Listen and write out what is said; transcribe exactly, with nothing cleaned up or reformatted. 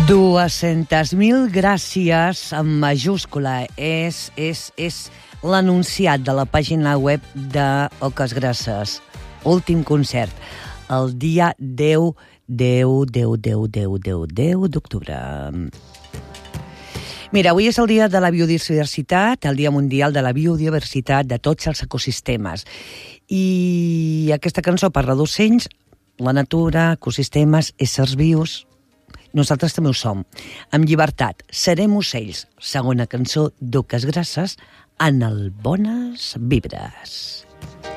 dues-centes mil gràcies en majúscula. És, és, és l'anunciat de la pàgina web de Oques Grasses. Últim concert, el dia deu, deu, deu, deu, deu, deu, deu d'octubre. Mira, avui és el dia de la biodiversitat, el dia mundial de la biodiversitat de tots els ecosistemes. I aquesta cançó parla d'ocells, la natura, ecosistemes, éssers vius. Nosaltres també ho som. Amb llibertat, serem ocells. Segona cançó d'Oques Grasses en el Bones Vibres.